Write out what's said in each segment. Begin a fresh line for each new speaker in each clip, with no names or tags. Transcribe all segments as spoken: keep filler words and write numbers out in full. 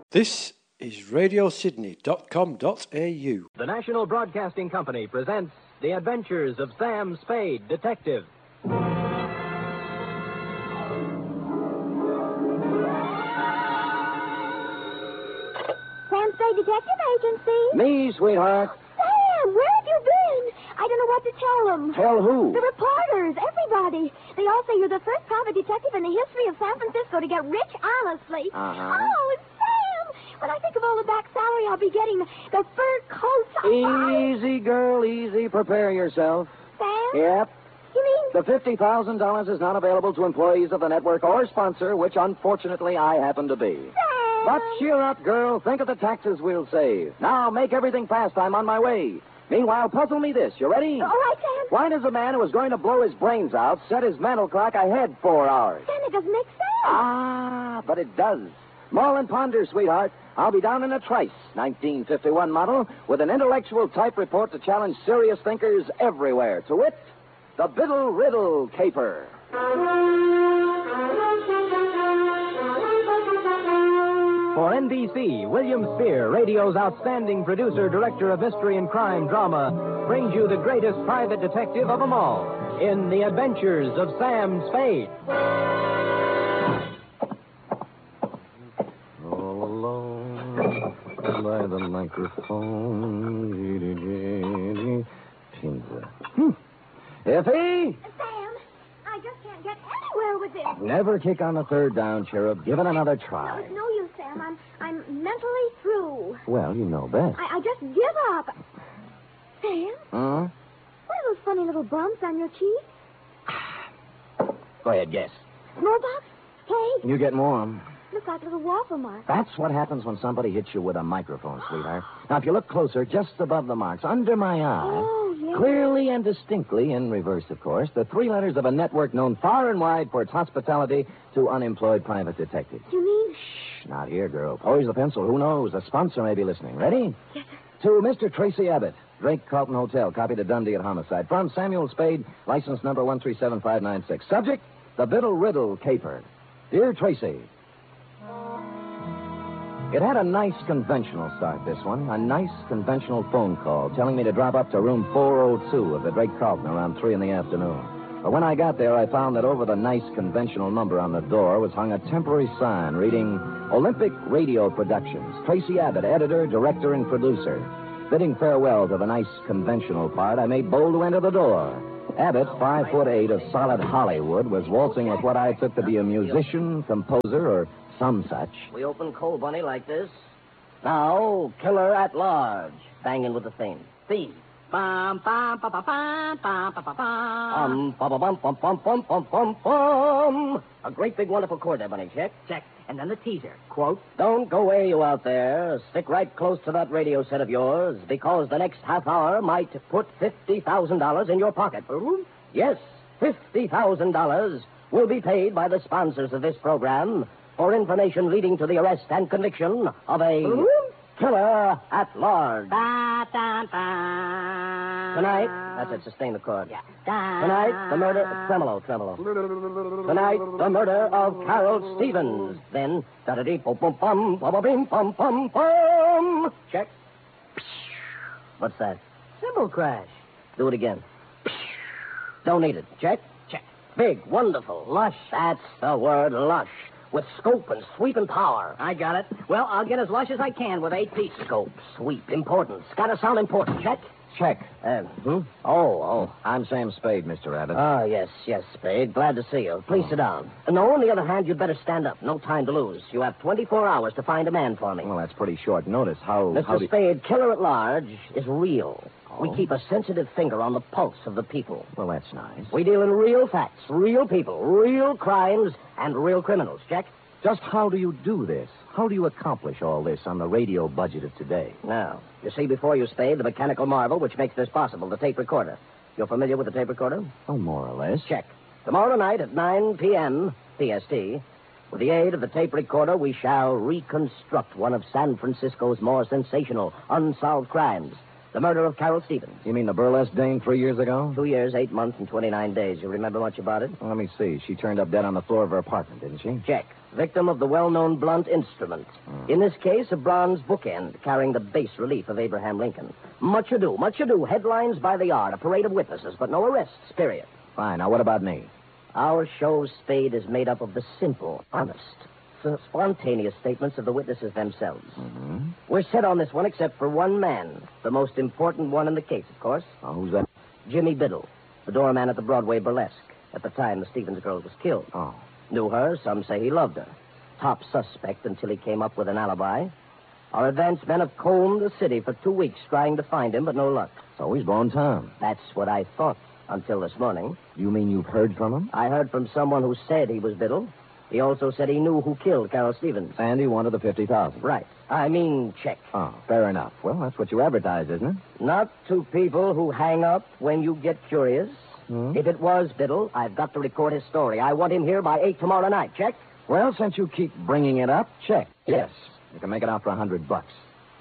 This is radio sydney dot com dot a u.
The National Broadcasting Company presents The Adventures of Sam Spade, Detective.
Sam Spade Detective Agency.
Me, sweetheart.
Sam, where have you been? I don't know what to tell them.
Tell who?
The reporters, everybody. They all say you're the first private detective in the history of San Francisco to get rich honestly.
Uh-huh.
Oh, Sam! When I think of all the back salary I'll be getting, the fur coats...
Easy, girl, easy. Prepare yourself.
Sam?
Yep.
You mean...
The fifty thousand dollars is not available to employees of the network or sponsor, which unfortunately I happen to be.
Sam!
But cheer up, girl. Think of the taxes we'll save. Now, make everything fast. I'm on my way. Meanwhile, puzzle me this. You ready?
All right, Sam.
Why does a man who is going to blow his brains out set his mental clock ahead four hours?
Sam, it doesn't make sense.
Ah, but it does. Mull and ponder, sweetheart. I'll be down in a trice, nineteen fifty-one model, with an intellectual type report to challenge serious thinkers everywhere. To wit, the Biddle Riddle Caper.
For N B C, William Spear, radio's outstanding producer, director of mystery and crime drama, brings you the greatest private detective of them all in The Adventures of Sam Spade.
All alone by the microphone. Pizza.
Hmm. Iffy?
Sam, I just can't get anywhere with this.
Never kick on the third down, Cherub. Give it another
No,
try.
it's no use, Sam. I'm, I'm mentally through.
Well, you know best.
I, I just give up. Sam,
Huh?
what are those funny little bumps on your cheek?
Go ahead, guess.
Smallpox? Plague?
You get more.
Looks like little waffle marks.
That's what happens when somebody hits you with a microphone, sweetheart. Now, if you look closer, just above the marks, under my eye,
Oh, yeah.
clearly and distinctly, in reverse, of course, the three letters of a network known far and wide for its hospitality to unemployed private detectives.
You mean?
Shh, not here, girl. Poise the pencil. Who knows? A sponsor may be listening. Ready?
Yes, sir.
To Mister Tracy Abbott, Drake Carlton Hotel, copy to Dundee at Homicide. From Samuel Spade, license number one three seven five nine six. Subject, the Biddle Riddle Caper. Dear Tracy, it had a nice conventional start, this one. A nice conventional phone call telling me to drop up to room four oh two of the Drake Carlton around three in the afternoon. But when I got there, I found that over the nice conventional number on the door was hung a temporary sign reading Olympic Radio Productions. Tracy Abbott, editor, director, and producer. Bidding farewell to the nice conventional part, I made bold to enter the door. Abbott, five foot eight of solid Hollywood, was waltzing with what I took to be a musician, composer, or some such.
We open Coal Bunny like this. Now, Killer at Large. Banging with the theme. Theme. Bum, bum, bum, bum, bum, bum, bum, bum, bum. Um, bum, bum, bum, bum, bum, bum, bum, bum. A great big wonderful chord there, Bunny. Check. Check. And then the teaser. Quote. Don't go away, you out there. Stick right close to that radio set of yours, because the next half hour might put fifty thousand dollars in your pocket. Yes, fifty thousand dollars will be paid by the sponsors of this program for information leading to the arrest and conviction of a killer at large.
Ba, da, ba.
Tonight, that's it, sustain the chord.
Yeah. Da,
Tonight, the murder, tremolo, tremolo. Tonight, the murder of Carol Stevens. Then, da-da-dee, bum-bum-bum, bum-bum-bum-bum-bum. Check. What's that?
Cymbal crash.
Do it again. Don't need it. Check.
Check.
Big, wonderful, lush. That's the word, lush. With scope and sweep and power.
I got it. Well, I'll get as lush as I can with eight pieces.
Scope, sweep, importance. Gotta sound important. Check.
Check.
Uh, hmm? Oh, oh.
I'm Sam Spade, Mister Abbott.
Ah, yes, yes, Spade. Glad to see you. Please sit down. No, on the other hand, you'd better stand up. No time to lose. You have twenty-four hours to find a man for me.
Well, that's pretty short notice. How...
Mister
how do...
Spade, Killer at Large is real.
Oh?
We keep a sensitive finger on the pulse of the people.
Well, that's nice.
We deal in real facts, real people, real crimes, and real criminals. Check?
Just how do you do this? How do you accomplish all this on the radio budget of today?
Now, you see before you, Spade, the mechanical marvel which makes this possible, the tape recorder. You're familiar with the tape recorder?
Oh, more or less.
Check. Tomorrow night at nine p.m. P S T, with the aid of the tape recorder, we shall reconstruct one of San Francisco's more sensational unsolved crimes. The murder of Carol Stevens.
You mean the burlesque dame three years ago?
Two years, eight months, and twenty-nine days. You remember much about it?
Well, let me see. She turned up dead on the floor of her apartment, didn't she?
Check. Victim of the well-known blunt instrument.
Hmm.
In this case, a bronze bookend carrying the bas relief of Abraham Lincoln. Much ado, much ado. Headlines by the yard, a parade of witnesses, but no arrests, period.
Fine. Now, what about me?
Our show's Spade is made up of the simple, honest, s- spontaneous statements of the witnesses themselves.
Mm-hmm.
We're set on this one except for one man, the most important one in the case, of course.
Oh, who's that?
Jimmy Biddle, the doorman at the Broadway Burlesque, at the time the Stevens girl was killed.
Oh.
Knew her, some say he loved her. Top suspect until he came up with an alibi. Our advance men have combed the city for two weeks trying to find him, but no luck.
So he's blown town.
That's what I thought until this morning.
You mean you've heard from him?
I heard from someone who said he was Biddle. He also said he knew who killed Carol Stevens.
And he wanted the fifty thousand.
Right. I mean, check.
Oh, fair enough. Well, that's what you advertised, isn't it?
Not to people who hang up when you get curious.
Hmm?
If it was Biddle, I've got to record his story. I want him here by eight tomorrow night. Check?
Well, since you keep bringing it up, check.
Yes.
You can make it out for a hundred bucks.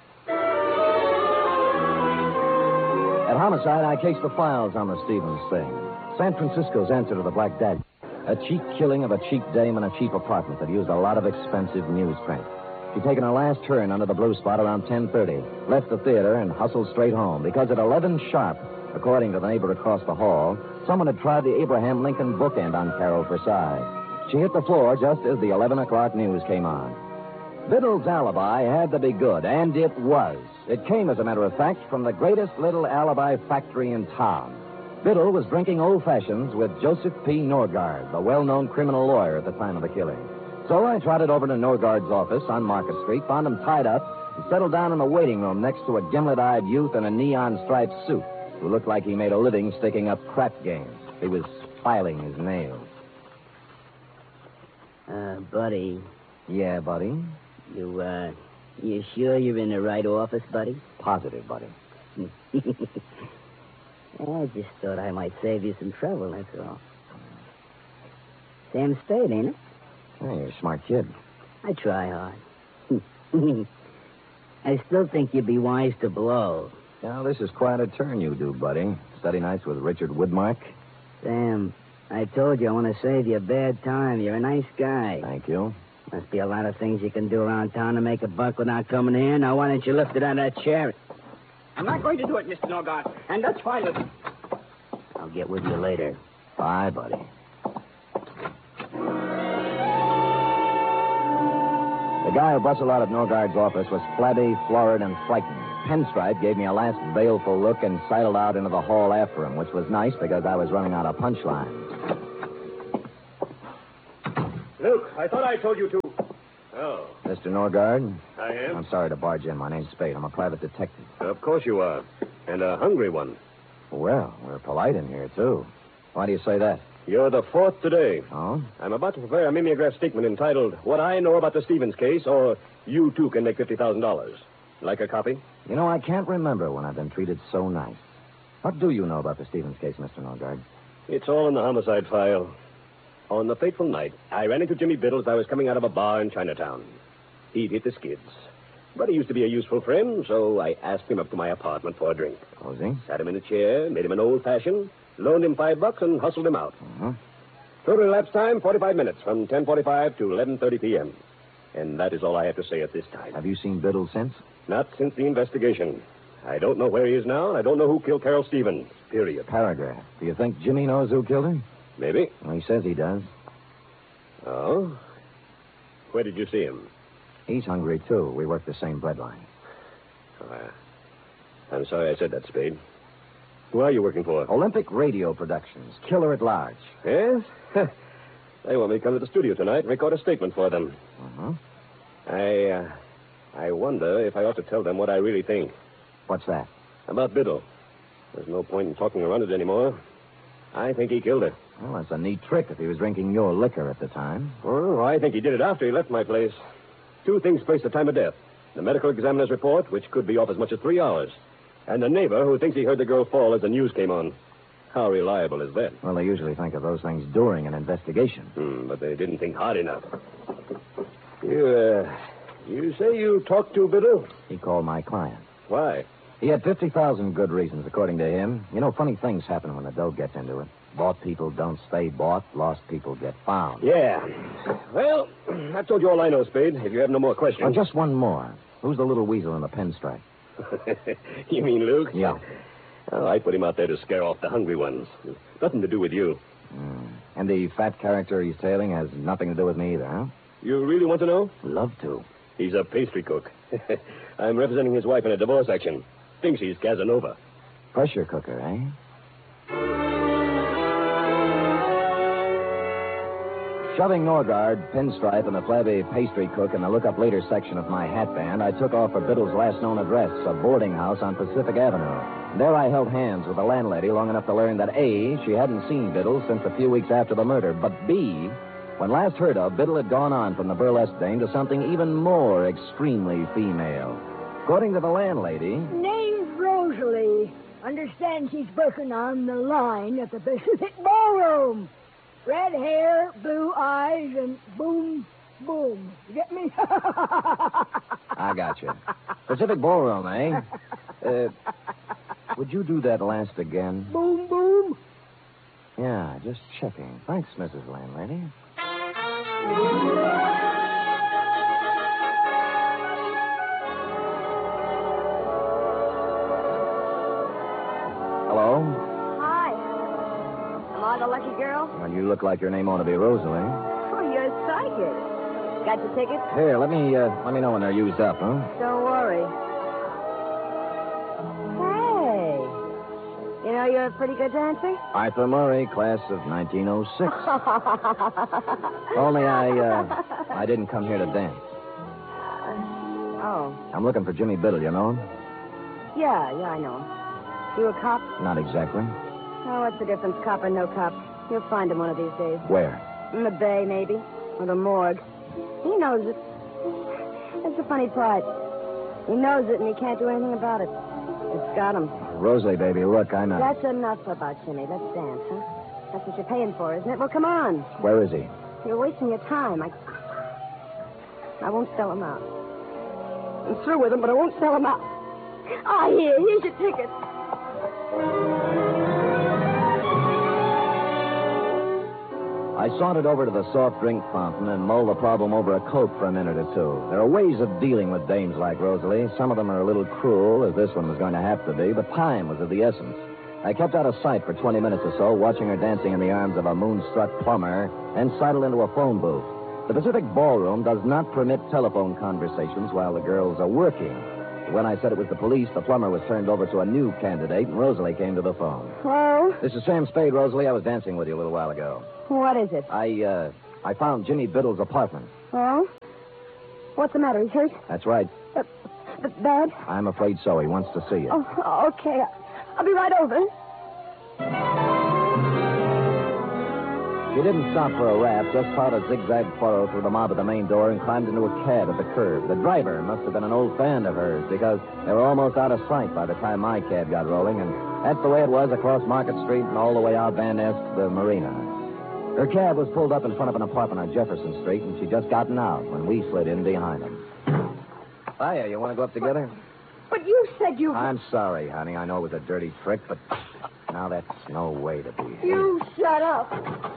At Homicide, I cased the files on the Stevens thing. San Francisco's answer to the Black Dagger. A cheap killing of a cheap dame in a cheap apartment that used a lot of expensive newsprint. She'd taken her last turn under the blue spot around ten thirty, left the theater, and hustled straight home, because at eleven sharp, according to the neighbor across the hall, someone had tried the Abraham Lincoln bookend on Carol for size. She hit the floor just as the eleven o'clock news came on. Biddle's alibi had to be good, and it was. It came, as a matter of fact, from the greatest little alibi factory in town. Biddle was drinking old fashions with Joseph P. Norgard, the well-known criminal lawyer at the time of the killing. So I trotted over to Norgard's office on Market Street, found him tied up, and settled down in the waiting room next to a gimlet-eyed youth in a neon-striped suit who looked like he made a living sticking up crap games. He was filing his nails.
Uh, buddy,
Yeah, buddy?
you, uh, you sure you're in the right office, buddy?
Positive, buddy.
I just thought I might save you some trouble, that's all. Sam Spade, ain't it?
Hey, you're a smart kid.
I try hard. I still think you'd be wise to blow.
Now, this is quite a turn you do, buddy. Study nights with Richard Woodmark.
Sam, I told you I want to save you a bad time. You're a nice guy.
Thank you.
Must be a lot of things you can do around town to make a buck without coming here. Now, why don't you lift it out of that chair?
I'm not going to do it, Mister Norgard. And that's fine. Listen.
I'll get with you later.
Bye, buddy. The guy who bustled out of Norgard's office was flabby, florid, and frightened. Pinstripe gave me a last baleful look and sidled out into the hall after him, which was nice because I was running out of punchlines.
Luke, I thought I told you to. Oh,
Mister Norgard?
I am?
I'm sorry to barge in. My name's Spade. I'm a private detective.
Of course you are. And a hungry one.
Well, we're polite in here, too. Why do you say that?
You're the fourth today.
Oh?
I'm about to prepare a mimeograph statement entitled, What I Know About the Stevens Case, or You Too Can Make fifty thousand dollars. Like a copy?
You know, I can't remember when I've been treated so nice. What do you know about the Stevens case, Mister Norgard?
It's all in the homicide file. On the fateful night, I ran into Jimmy Biddle as I was coming out of a bar in Chinatown. He'd hit the skids. But he used to be a useful friend, so I asked him up to my apartment for a drink.
Was he?
Sat him in a chair, made him an old-fashioned, loaned him five bucks, and hustled him out.
Uh-huh.
Total elapsed time, forty-five minutes, from ten forty-five to eleven thirty p.m. And that is all I have to say at this time.
Have you seen Biddle since?
Not since the investigation. I don't know where he is now, and I don't know who killed Carol Stevens. Period.
Paragraph. Do you think Jimmy knows who killed him?
Maybe.
Well, he says he does.
Oh? Where did you see him?
He's hungry, too. We work the same breadline.
Oh, I... I'm sorry I said that, Spade. Who are you working for?
Olympic Radio Productions. Killer at Large.
Yes? They want me to come to the studio tonight and record a statement for them.
Uh-huh.
I, uh, I wonder if I ought to tell them what I really think.
What's that?
About Biddle. There's no point in talking around it anymore. I think he killed her.
Well, that's a neat trick if he was drinking your liquor at the time.
Oh, I think he did it after he left my place. Two things place the time of death. The medical examiner's report, which could be off as much as three hours. And the neighbor who thinks he heard the girl fall as the news came on. How reliable is that?
Well, they usually think of those things during an investigation.
Hmm, but they didn't think hard enough. You, uh, you say you talked to Biddle?
He called my client.
Why?
He had fifty thousand good reasons, according to him. You know, funny things happen when the dough gets into it. Bought people don't stay bought. Lost people get found.
Yeah. Well, I've told you all I know, Spade. If you have no more questions.
Oh, just one more. Who's the little weasel in the pinstripe?
You mean Luke?
Yeah.
Oh, I put him out there to scare off the hungry ones. Nothing to do with you.
Mm. And the fat character he's tailing has nothing to do with me either, huh?
You really want to know?
Love to.
He's a pastry cook. I'm representing his wife in a divorce action. Thinks he's Casanova.
Pressure cooker, eh? Shoving Norgard, Pinstripe, and the flabby pastry cook in the look-up later section of my hat band, I took off for Biddle's last known address, a boarding house on Pacific Avenue. There I held hands with the landlady long enough to learn that, A, she hadn't seen Biddle since a few weeks after the murder, but B, when last heard of, Biddle had gone on from the burlesque dame to something even more extremely female. According to the landlady...
Name's Rosalie. Understand she's working on the line at the Pacific Ballroom. Red hair, blue eyes, and boom, boom. You get me?
I got you. Pacific Ballroom, eh? Uh, would you do that last again?
Boom, boom.
Yeah, just checking. Thanks, Missus Landlady. Hello?
The lucky girl?
Well, you look like your name ought to be Rosalie.
Oh, you're psychic. Got your tickets?
Here, let me uh, let me know when they're used up, huh?
Don't worry. Hey, you know you're a pretty good dancer.
Arthur Murray, class of nineteen oh six. Only I uh, I didn't come here to dance.
Uh, oh.
I'm looking for Jimmy Biddle. You know him?
Yeah, yeah, I know him. You a cop?
Not exactly.
Oh, what's the difference, cop or no cop? You'll find him one of these days.
Where?
In the bay, maybe. Or the morgue. He knows it. That's the funny part. He knows it, and he can't do anything about it. It's got him.
Rosalie, baby, look, I know.
That's enough about Jimmy. Let's dance, huh? That's what you're paying for, isn't it? Well, come on.
Where is he?
You're wasting your time. I... I won't sell him out. I'm through with him, but I won't sell him out. Ah, here. Here's your ticket.
I sauntered over to the soft drink fountain and mulled the problem over a Coke for a minute or two. There are ways of dealing with dames like Rosalie. Some of them are a little cruel, as this one was going to have to be, but time was of the essence. I kept out of sight for twenty minutes or so, watching her dancing in the arms of a moonstruck plumber, and sidled into a phone booth. The Pacific Ballroom does not permit telephone conversations while the girls are working. When I said it was the police, the plumber was turned over to a new candidate, and Rosalie came to the phone.
Hello?
This is Sam Spade, Rosalie. I was dancing with you a little while ago.
What is it?
I, uh, I found Jimmy Biddle's apartment.
Oh? What's the matter? He's hurt?
That's right.
Uh, bad?
I'm afraid so. He wants to see you.
Oh, okay. I'll be right over.
She didn't stop for a rap, just plowed a zigzag furrow through the mob at the main door and climbed into a cab at the curb. The driver must have been an old fan of hers, because they were almost out of sight by the time my cab got rolling, and that's the way it was across Market Street and all the way out Van Ness to the marina. Her cab was pulled up in front of an apartment on Jefferson Street, and she'd just gotten out when we slid in behind them. Hiya, you want to go up together?
But you said you...
I'm sorry, honey. I know it was a dirty trick, but now that's no way to be.
You shut up.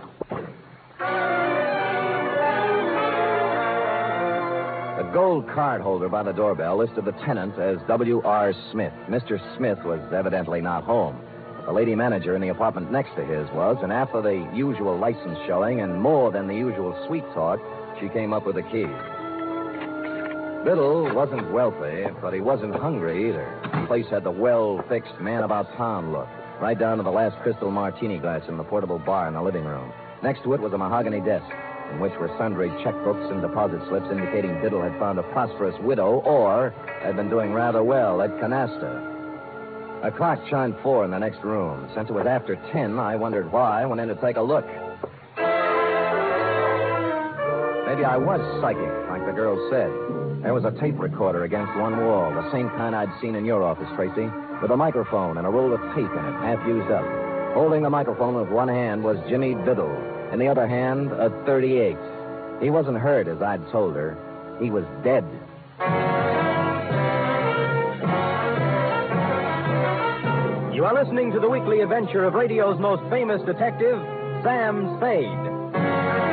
The gold card holder by the doorbell listed the tenant as W R Smith. Mister Smith was evidently not home. But the lady manager in the apartment next to his was, and after the usual license showing and more than the usual sweet talk, she came up with the key. Biddle wasn't wealthy, but he wasn't hungry either. The place had the well-fixed, man-about-town look, right down to the last crystal martini glass in the portable bar in the living room. Next to it was a mahogany desk, in which were sundry checkbooks and deposit slips indicating Biddle had found a prosperous widow or had been doing rather well at Canasta. A clock chimed four in the next room. Since it was after ten, I wondered why I went in to take a look. Maybe I was psychic, like the girl said. There was a tape recorder against one wall, the same kind I'd seen in your office, Tracy, with a microphone and a roll of tape in it, half used up. Holding the microphone with one hand was Jimmy Biddle. In the other hand, a thirty-eight. He wasn't hurt, as I'd told her. He was dead.
You are listening to the weekly adventure of radio's most famous detective, Sam Spade.